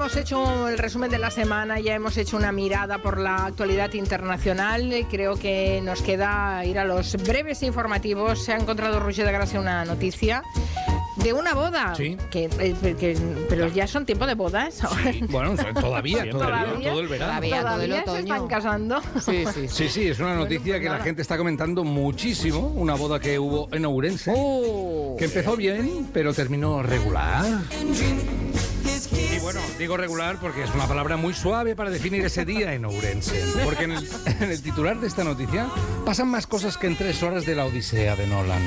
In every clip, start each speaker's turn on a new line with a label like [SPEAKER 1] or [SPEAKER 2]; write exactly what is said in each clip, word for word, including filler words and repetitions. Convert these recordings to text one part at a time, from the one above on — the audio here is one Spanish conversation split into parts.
[SPEAKER 1] hemos hecho el resumen de la semana, ya hemos hecho una mirada por la actualidad internacional. Creo que nos queda ir a los breves informativos. Se ha encontrado Roger de Gracia una noticia de una boda.
[SPEAKER 2] Sí.
[SPEAKER 1] Que, que, que, pero ya son tiempo de bodas.
[SPEAKER 2] Sí, bueno, todavía, todavía,
[SPEAKER 1] ¿Todavía?
[SPEAKER 2] todo el verano.
[SPEAKER 3] Todavía, todo el
[SPEAKER 1] ¿Todavía
[SPEAKER 3] otoño.
[SPEAKER 1] se están casando?
[SPEAKER 3] Sí, sí, sí.
[SPEAKER 2] Sí, sí, es una noticia que la gente está comentando muchísimo. Una boda que hubo en Ourense,
[SPEAKER 1] Oh.
[SPEAKER 2] que empezó bien, pero terminó regular. Y bueno, digo regular porque es una palabra muy suave para definir ese día en Ourense. Porque en el, en el titular de esta noticia pasan más cosas que en tres horas de la Odisea de Nolan.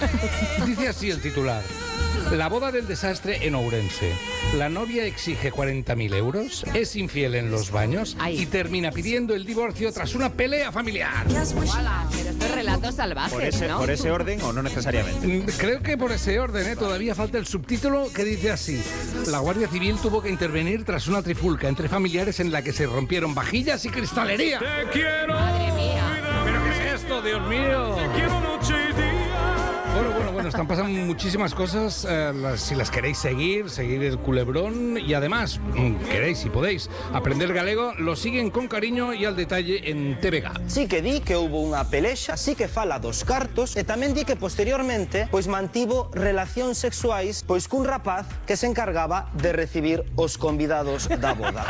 [SPEAKER 2] Dice así el titular: la boda del desastre en Ourense. La novia exige cuarenta mil euros, es infiel en los baños
[SPEAKER 3] Ay.
[SPEAKER 2] y termina pidiendo el divorcio tras una pelea familiar.
[SPEAKER 3] Hola, pero esto es relatos salvajes,
[SPEAKER 4] ¿Por ese,
[SPEAKER 3] ¿no?
[SPEAKER 4] ¿Por ese orden o no necesariamente?
[SPEAKER 2] Mm, Creo que por ese orden, ¿eh? Todavía falta el subtítulo que dice así: la Guardia Civil tuvo que intervenir tras una trifulca entre familiares en la que se rompieron vajillas y cristalería. ¡Te quiero!
[SPEAKER 3] Madre mía.
[SPEAKER 2] ¿Pero qué es esto, Dios mío? ¡Te quiero noche y día! Bueno, bueno, bueno, están pasando muchísimas cosas. Eh, las, si las queréis seguir, seguir el culebrón y además, mm, queréis, si podéis, aprender galego, lo siguen con cariño y al detalle en T V G.
[SPEAKER 5] Sí que di que hubo unha pelexa, sí que fala dos cartos e tamén di que posteriormente pois mantivo relacións sexuais pois cun rapaz que se encargaba de recibir os convidados da boda.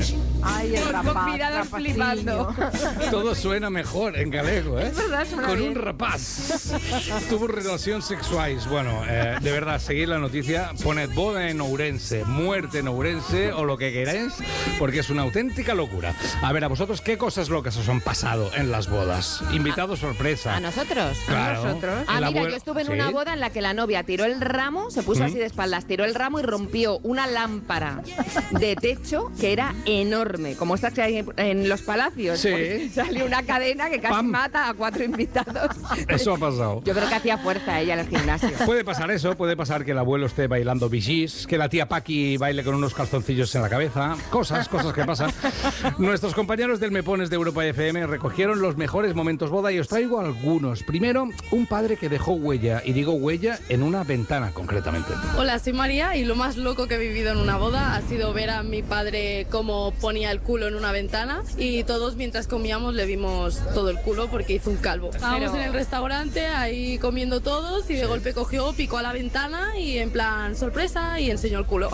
[SPEAKER 1] Ay, el rapaz,
[SPEAKER 3] convidados
[SPEAKER 1] rapaciño.
[SPEAKER 3] flipando.
[SPEAKER 2] Todo suena mejor en galego, ¿eh?
[SPEAKER 1] Es verdad, suena
[SPEAKER 2] Con
[SPEAKER 1] bien.
[SPEAKER 2] un rapaz. Tuvo relacións sexuais. Bueno, eh, de verdad, seguid la noticia. Poned boda en Ourense, muerte en Ourense o lo que queráis, porque es una auténtica locura. A ver, a vosotros, ¿qué cosas locas os han pasado en las bodas? Invitado sorpresa.
[SPEAKER 3] ¿A nosotros?
[SPEAKER 2] Claro.
[SPEAKER 1] nosotros?
[SPEAKER 3] Ah,
[SPEAKER 2] El
[SPEAKER 3] mira,
[SPEAKER 2] abuelo-
[SPEAKER 3] yo estuve en
[SPEAKER 2] ¿Sí?
[SPEAKER 3] una boda en la que la novia tiró el ramo, se puso así de espaldas, tiró el ramo y rompió una lámpara de techo que era enorme, como estas que hay en los palacios.
[SPEAKER 2] Sí.
[SPEAKER 3] Pues salió una cadena que casi
[SPEAKER 2] Pam.
[SPEAKER 3] mata a cuatro invitados.
[SPEAKER 2] Eso ha pasado.
[SPEAKER 3] Yo creo que hacía fuerza ella en el gimnasio.
[SPEAKER 2] Puede pasar eso, puede pasar que el abuelo esté bailando bichis, que la tía Paqui baile con unos calzoncillos en la cabeza. Cosas, cosas que pasan. Nuestros compañeros del Me Pones de Europa F M recogieron los mejores momentos boda y os traigo algunos. Primero, un padre que dejó huella, y digo huella en una ventana concretamente.
[SPEAKER 6] Hola, soy María y lo más loco que he vivido en una boda ha sido ver a mi padre cómo ponía el culo en una ventana y todos mientras comíamos le vimos todo el culo porque hizo un calvo. Estábamos
[SPEAKER 3] Pero-
[SPEAKER 6] en el restaurante ahí comiendo todos y de golpe cogió, picó a la ventana y en plan sorpresa y enseñó el culo.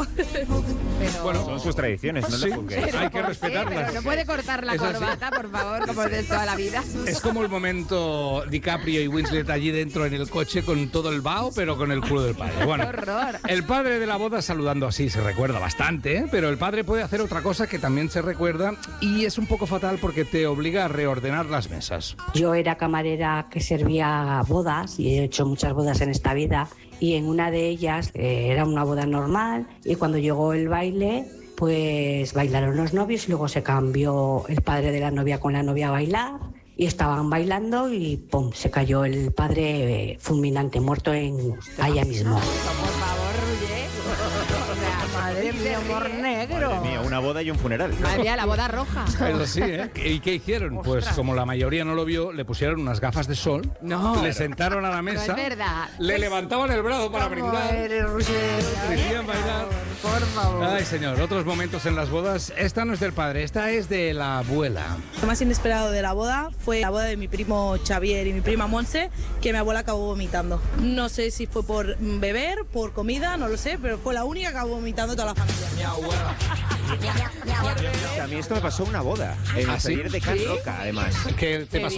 [SPEAKER 2] Bueno,
[SPEAKER 4] Son sus tradiciones, no
[SPEAKER 2] sí,
[SPEAKER 4] lo juzguéis.
[SPEAKER 2] hay que
[SPEAKER 3] Pero
[SPEAKER 2] respetarlas.
[SPEAKER 3] no puede cortar la
[SPEAKER 2] Es así.
[SPEAKER 3] corbata, por favor, como de toda la vida.
[SPEAKER 2] Es como el momento DiCaprio y Winslet allí dentro en el coche con todo el vaho, pero con el culo del padre. Bueno,
[SPEAKER 3] ¡Qué horror!
[SPEAKER 2] el padre de la boda saludando así se recuerda bastante, ¿eh? Pero el padre puede hacer otra cosa que también se recuerda y es un poco fatal porque te obliga a reordenar las mesas.
[SPEAKER 7] Yo era camarera que servía bodas y he hecho muchas bodas en esta vida y en una de ellas eh, era una boda normal y cuando llegó el baile pues bailaron los novios y luego se cambió el padre de la novia con la novia a bailar y estaban bailando y pum, se cayó el padre eh, fulminante, muerto en allá mismo.
[SPEAKER 3] Por favor, Roger. O sea,
[SPEAKER 1] Madre mía, humor negro.
[SPEAKER 4] Madre mía, una boda y un funeral.
[SPEAKER 3] Madre mía, la boda roja.
[SPEAKER 2] Pero sí, ¿eh? ¿Y qué hicieron? Pues como la mayoría no lo vio, le pusieron unas gafas de sol,
[SPEAKER 3] No.
[SPEAKER 2] le sentaron a la
[SPEAKER 3] No es
[SPEAKER 2] mesa,
[SPEAKER 3] verdad.
[SPEAKER 2] le levantaban el brazo para
[SPEAKER 1] ¿Cómo
[SPEAKER 2] brindar,
[SPEAKER 1] eres, Roger?
[SPEAKER 2] le hacían bailar.
[SPEAKER 1] Por favor.
[SPEAKER 2] Ay, señor, otros momentos en las bodas. Esta no es del padre, esta es de la abuela.
[SPEAKER 8] Lo más inesperado de la boda fue la boda de mi primo Xavier y mi prima Monse, que mi abuela acabó vomitando. No sé si fue por beber, por comida, no lo sé, pero fue la única que acabó vomitando toda la familia.
[SPEAKER 4] A mí esto me pasó en una boda, en
[SPEAKER 2] ¿Ah,
[SPEAKER 4] el
[SPEAKER 2] sí?
[SPEAKER 4] taller de Can Roca, además.
[SPEAKER 2] ¿Qué te pasó?